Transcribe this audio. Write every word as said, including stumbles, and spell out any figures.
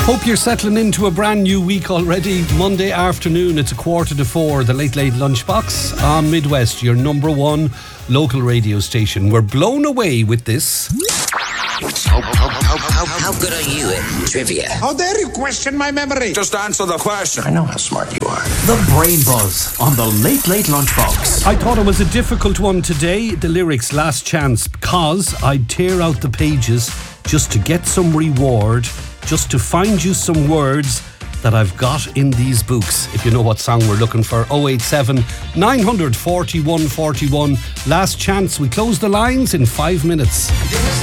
Hope you're settling into a brand new week already. Monday afternoon, it's a quarter to four, the Late Late Lunchbox on Midwest, your number one local radio station. We're blown away with this. How, how, how, how, how good are you at trivia? How dare you question my memory? Just answer the question. I know how smart you are. The Brain Buzz on the Late Late Lunchbox. I thought it was a difficult one today, the lyrics Last Chance, because I'd tear out the pages just to get some reward, just to find you some words that I've got in these books. If you know what song we're looking for, oh eight seven, nine four one, four one four one. Last Chance. We close the lines in five minutes.